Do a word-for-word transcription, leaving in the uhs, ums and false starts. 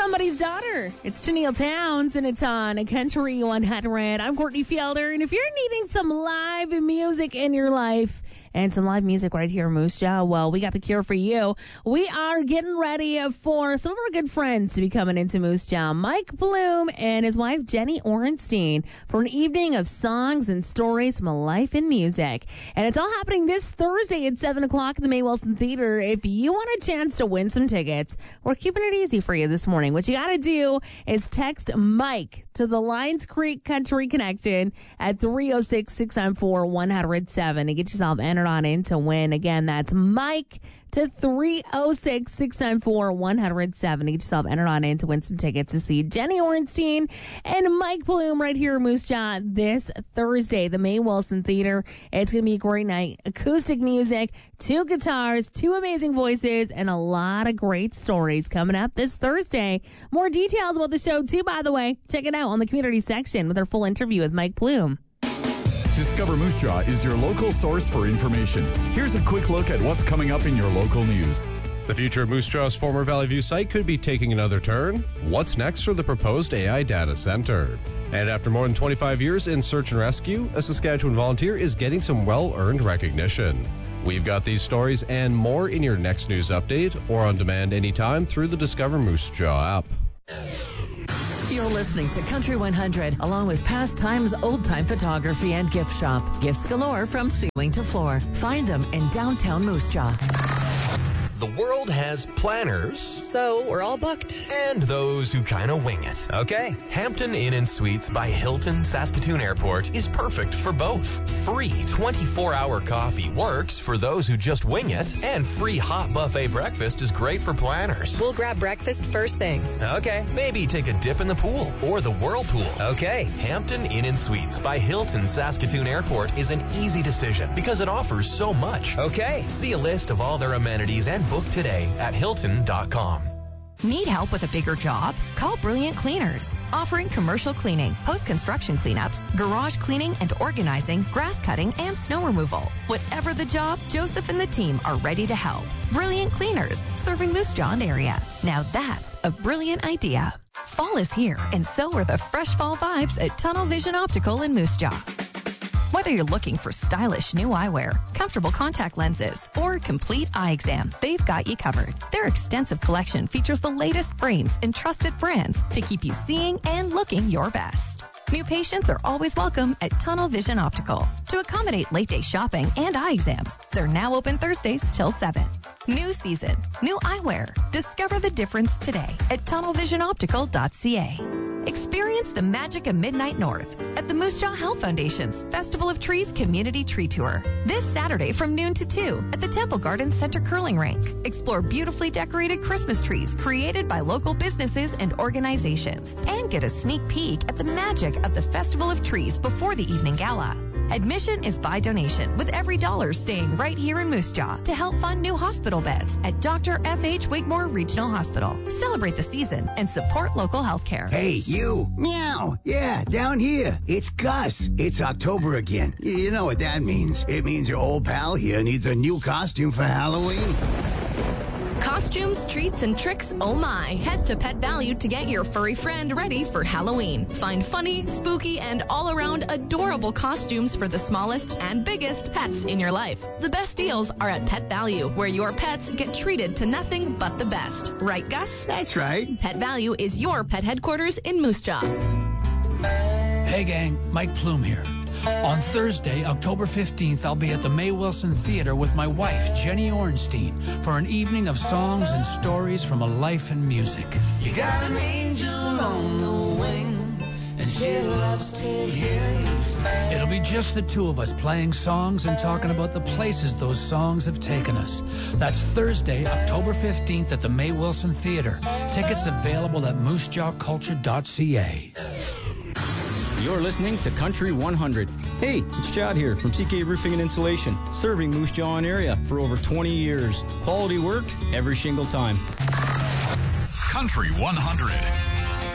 Somebody's Daughter. It's Tennille Townes, and it's on Country one hundred. I'm Courtney Fielder, and if you're needing some live music in your life and some live music right here in Moose Jaw, well, we got the cure for you. We are getting ready for some of our good friends to be coming into Moose Jaw. Mike Bloom and his wife, Jenny Orenstein, for an evening of songs and stories from a life in music. And it's all happening this Thursday at seven o'clock at the May Wilson Theater. If you want a chance to win some tickets, we're keeping it easy for you this morning. What you got to do is text Mike to the Lions Creek Country Connection at three oh six, six nine four, one oh seven to get yourself entered on in to win. Again, that's Mike to three oh six, six nine four, one oh seven to get yourself entered on in to win some tickets to see Jenny Orenstein and Mike Bloom right here in Moose Jaw this Thursday, the May Wilson Theater. It's going to be a great night. Acoustic music, two guitars, two amazing voices, and a lot of great stories coming up this Thursday. More details about the show, too, by the way. Check it out on the community section with our full interview with Mike Bloom. Discover Moose Jaw is your local source for information. Here's a quick look at what's coming up in your local news. The future of Moose Jaw's former Valley View site could be taking another turn. What's next for the proposed A I data center? And after more than twenty-five years in search and rescue, a Saskatchewan volunteer is getting some well-earned recognition. We've got these stories and more in your next news update or on demand anytime through the Discover Moose Jaw app. You're listening to Country one hundred, along with Past Times Old-Time Photography and Gift Shop. Gifts galore from ceiling to floor. Find them in downtown Moose Jaw. The world has planners. So we're all booked. And those who kind of wing it. Okay, Hampton Inn and Suites by Hilton Saskatoon Airport is perfect for both. Free twenty-four hour coffee works for those who just wing it. And free hot buffet breakfast is great for planners. We'll grab breakfast first thing. Okay, maybe take a dip in the pool or the whirlpool. Okay, Hampton Inn and Suites by Hilton Saskatoon Airport is an easy decision because it offers so much. Okay, see a list of all their amenities and book today at Hilton dot com. Need help with a bigger job? Call Brilliant Cleaners. Offering commercial cleaning, post-construction cleanups, garage cleaning and organizing, grass cutting, and snow removal. Whatever the job, Joseph and the team are ready to help. Brilliant Cleaners, serving Moose Jaw area. Now that's a brilliant idea. Fall is here, and so are the fresh fall vibes at Tunnel Vision Optical in Moose Jaw. Whether you're looking for stylish new eyewear, comfortable contact lenses, or a complete eye exam, they've got you covered. Their extensive collection features the latest frames and trusted brands to keep you seeing and looking your best. New patients are always welcome at Tunnel Vision Optical. To accommodate late-day shopping and eye exams, they're now open Thursdays till seven. New season, new eyewear. Discover the difference today at tunnel vision optical dot c a. Experience the magic of Midnight North at the Moose Jaw Health Foundation's Festival of Trees Community Tree Tour. This Saturday from noon to two at the Temple Gardens Center Curling Rink. Explore beautifully decorated Christmas trees created by local businesses and organizations. And get a sneak peek at the magic of the Festival of Trees before the evening gala. Admission is by donation, with every dollar staying right here in Moose Jaw to help fund new hospital beds at Doctor F H Wigmore Regional Hospital. Celebrate the season and support local health care. Hey, you. Meow. Yeah, down here. It's Gus. It's October again. Y- You know what that means. It means your old pal here needs a new costume for Halloween. Costumes, treats, and tricks, oh my. Head to Pet Value to get your furry friend ready for Halloween. Find funny, spooky, and all-around adorable costumes for the smallest and biggest pets in your life. The best deals are at Pet Value, where your pets get treated to nothing but the best. Right, Gus? That's right. Pet Value is your pet headquarters in Moose Jaw. Hey gang, Mike Plume here. On Thursday, October fifteenth, I'll be at the May Wilson Theater with my wife, Jenny Orenstein, for an evening of songs and stories from a life in music. You got an angel on the wing, and she loves to hear you sing. It'll be just the two of us playing songs and talking about the places those songs have taken us. That's Thursday, October fifteenth at the May Wilson Theater. Tickets available at moose jaw culture dot c a. You're listening to Country one hundred. Hey, it's Chad here from C K Roofing and Insulation, serving Moose Jaw area for over twenty years. Quality work every single time. Country one hundred.